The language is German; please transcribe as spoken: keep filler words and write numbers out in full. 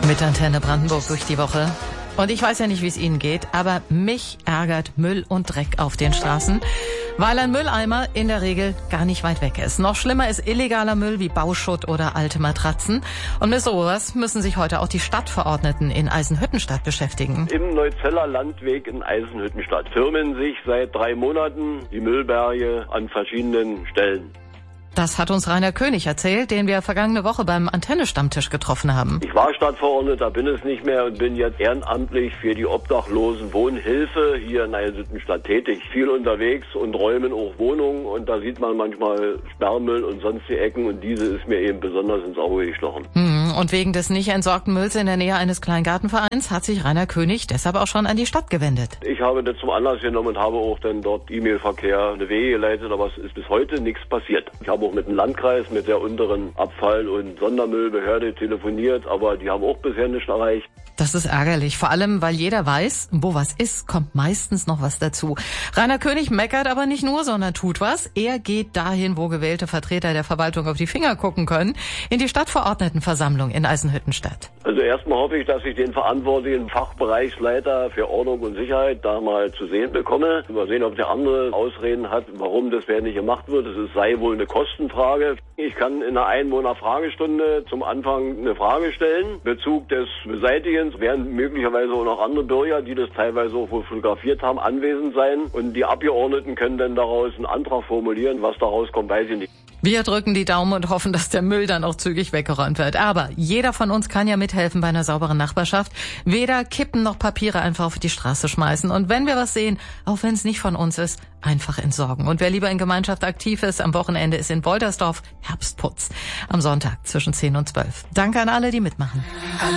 Mit Antenne Brandenburg durch die Woche. Und ich weiß ja nicht, wie es Ihnen geht, aber mich ärgert Müll und Dreck auf den Straßen, weil ein Mülleimer in der Regel gar nicht weit weg ist. Noch schlimmer ist illegaler Müll wie Bauschutt oder alte Matratzen. Und mit sowas müssen sich heute auch die Stadtverordneten in Eisenhüttenstadt beschäftigen. Im Neuzeller Landweg in Eisenhüttenstadt firmen sich seit drei Monaten die Müllberge an verschiedenen Stellen. Das hat uns Rainer König erzählt, den wir vergangene Woche beim Antenne-Stammtisch getroffen haben. Ich war Stadtverordneter, bin es nicht mehr und bin jetzt ehrenamtlich für die Obdachlosen-Wohnhilfe hier in Eisenhüttenstadt tätig. Viel unterwegs und räumen auch Wohnungen und da sieht man manchmal Sperrmüll und sonstige Ecken und diese ist mir eben besonders ins Auge gestochen. Mhm. Und wegen des nicht entsorgten Mülls in der Nähe eines Kleingartenvereins hat sich Rainer König deshalb auch schon an die Stadt gewendet. Ich habe das zum Anlass genommen und habe auch dann dort E-Mail-Verkehr eine Wege geleitet, aber es ist bis heute nichts passiert. Ich habe auch mit dem Landkreis, mit der unteren Abfall- und Sondermüllbehörde telefoniert, aber die haben auch bisher nichts erreicht. Das ist ärgerlich, vor allem, weil jeder weiß, wo was ist, kommt meistens noch was dazu. Rainer König meckert aber nicht nur, sondern tut was. Er geht dahin, wo gewählte Vertreter der Verwaltung auf die Finger gucken können, in die Stadtverordnetenversammlung in Eisenhüttenstadt. Also erstmal hoffe ich, dass ich den verantwortlichen Fachbereichsleiter für Ordnung und Sicherheit da mal zu sehen bekomme. Mal sehen, ob der andere Ausreden hat, warum das nicht gemacht wird. Es sei wohl eine Kostenfrage. Ich kann in einer Einwohner-Fragestunde zum Anfang eine Frage stellen. Bezug des Beseitigens werden möglicherweise auch noch andere Bürger, die das teilweise auch wohl fotografiert haben, anwesend sein. Und die Abgeordneten können dann daraus einen Antrag formulieren. Was daraus kommt, weiß ich nicht. Wir drücken die Daumen und hoffen, dass der Müll dann auch zügig weggeräumt wird. Aber jeder von uns kann ja mithelfen bei einer sauberen Nachbarschaft. Weder Kippen noch Papiere einfach auf die Straße schmeißen. Und wenn wir was sehen, auch wenn es nicht von uns ist, einfach entsorgen. Und wer lieber in Gemeinschaft aktiv ist, am Wochenende ist in Woltersdorf Herbstputz. Am Sonntag zwischen zehn und zwölf. Danke an alle, die mitmachen.